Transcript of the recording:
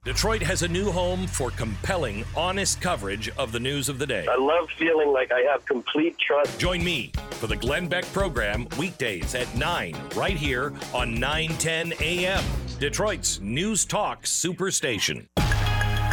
Detroit has a new home for compelling, honest coverage of the news of the day. I love feeling like I have complete trust. Join me for the Glenn Beck program weekdays at 9 right here on 910 AM, Detroit's News Talk Superstation.